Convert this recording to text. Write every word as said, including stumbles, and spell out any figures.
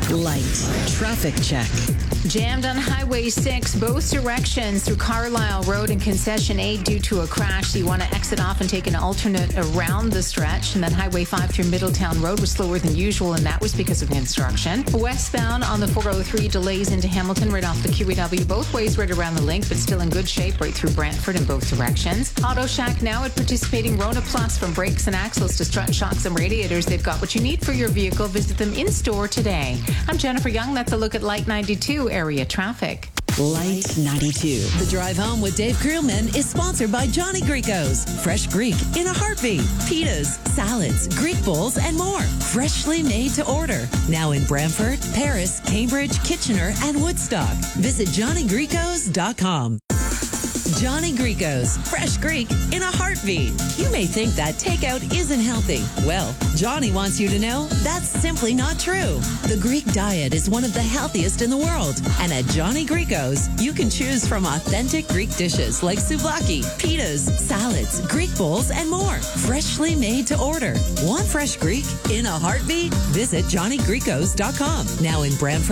Light traffic check. Jammed on Highway six, both directions through Carlisle Road and Concession eight due to a crash. So you want to exit off and take an alternate around the stretch. And then Highway five through Middletown Road was slower than usual, and that was because of construction. Westbound on the four oh three, delays into Hamilton right off the Q E W. Both ways right around the link, but still in good shape right through Brantford in both directions. Auto Shack now at participating Rona Plus, from brakes and axles to strut shocks and radiators. They've got what you need for your vehicle. Visit them in store today. I'm Jennifer Young. That's a look at Light ninety-two area traffic. Light ninety-two. The Drive Home with Dave Creelman is sponsored by Johnny Greco's. Fresh Greek in a heartbeat. Pitas, salads, Greek bowls, and more. Freshly made to order. Now in Brantford, Paris, Cambridge, Kitchener, and Woodstock. Visit johnny gricos dot com. Johnny Greco's. Fresh Greek in a heartbeat. You may think that takeout isn't healthy. Well, Johnny wants you to know that's simply not true. The Greek diet is one of the healthiest in the world. And at Johnny Greco's, you can choose from authentic Greek dishes like souvlaki, pitas, salads, Greek bowls, and more. Freshly made to order. Want fresh Greek in a heartbeat? Visit johnny gricos dot com. Now in Brantford,